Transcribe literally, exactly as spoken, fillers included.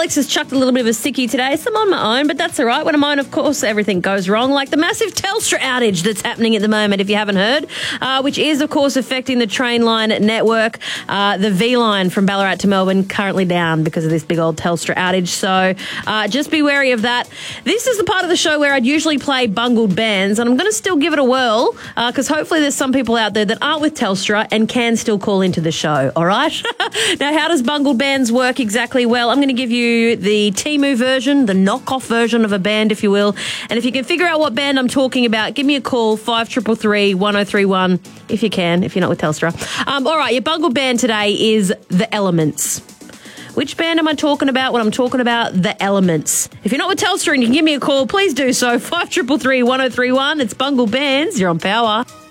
Alex has chucked a little bit of a sickie today, so I'm on my own, but that's all right. When I'm on, of course, everything goes wrong, like the massive Telstra outage that's happening at the moment, if you haven't heard, uh, which is, of course, affecting the Trainline network. Uh, the V-line from Ballarat to Melbourne currently down because of this big old Telstra outage, so uh, just be wary of that. This is the part of the show where I'd usually play bungled bands, and I'm going to still give it a whirl because uh, hopefully there's some people out there that aren't with Telstra and can still call into the show, all right? Now, how does bungled bands work exactly? Well, I'm going to give you the Temu version, the knockoff version of a band, if you will. And if you can figure out what band I'm talking about, give me a call, five three three three, one oh three one, if you can, if you're not with Telstra. Um, all right, your bungled band today is The Elements. Which band am I talking about when I'm talking about The Elements? If you're not with Telstra and you can give me a call, please do so, five three three, one oh three one. It's Bungled Bands. You're on Power.